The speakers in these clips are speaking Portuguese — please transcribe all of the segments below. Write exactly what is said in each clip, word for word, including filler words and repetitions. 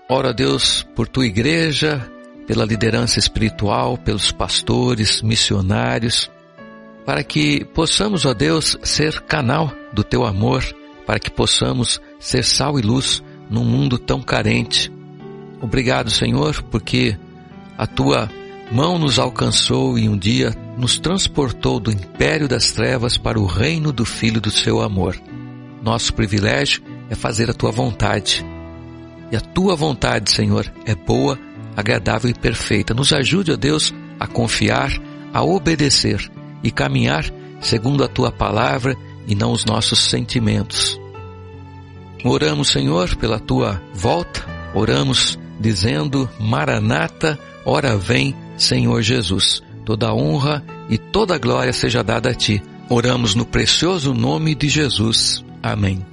Oro a Deus por tua igreja, pela liderança espiritual, pelos pastores, missionários, para que possamos, ó Deus, ser canal do teu amor, para que possamos ser sal e luz num mundo tão carente. Obrigado, Senhor, porque a tua mão nos alcançou e um dia nos transportou do império das trevas para o reino do Filho do seu amor. Nosso privilégio é fazer a tua vontade. E a tua vontade, Senhor, é boa, agradável e perfeita. Nos ajude, ó Deus, a confiar, a obedecer e caminhar segundo a tua palavra e não os nossos sentimentos. Oramos, Senhor, pela tua volta. Oramos dizendo: Maranata, ora vem, Senhor Jesus. Toda a honra e toda a glória seja dada a ti. Oramos no precioso nome de Jesus. Amém.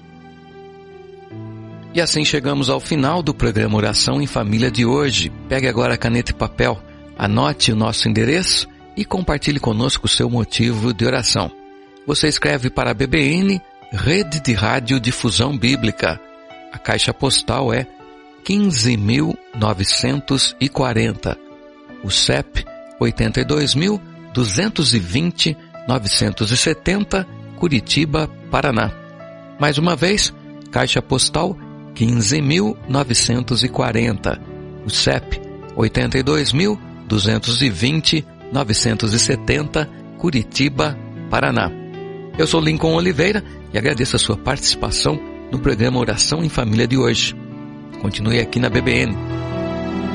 E assim chegamos ao final do programa Oração em Família de hoje. Pegue agora a caneta e papel, anote o nosso endereço e compartilhe conosco o seu motivo de oração. Você escreve para a B B N, Rede de Rádio Difusão Bíblica. A caixa postal é quinze mil novecentos e quarenta. O C E P oitenta e dois mil duzentos e vinte novecentos e setenta, Curitiba, Paraná. Mais uma vez, caixa postal quinze mil novecentos e quarenta. O C E P oitenta e dois mil duzentos e vinte novecentos e setenta, Curitiba, Paraná. Eu sou Lincoln Oliveira e agradeço a sua participação no programa Oração em Família de hoje. Continue aqui na B B N.